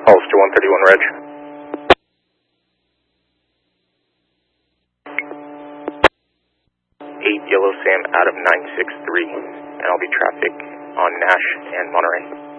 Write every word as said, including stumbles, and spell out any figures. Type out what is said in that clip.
Hollister one thirty-one Reg. eight Yellow Sam out of nine six three, and I'll be traffic on Nash and Monterey.